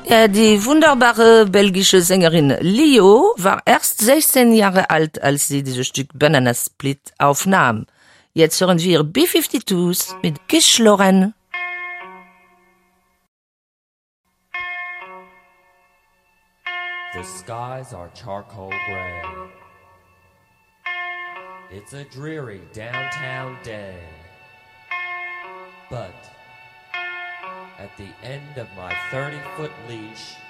Ja, die wunderbare belgische Sängerin Leo war erst 16 Jahre alt, als sie dieses Stück Banana Split aufnahm. Jetzt hören wir B-52s mit Gish Loren. The skies are charcoal gray. It's a dreary downtown day. But at the end of my 30-foot leash,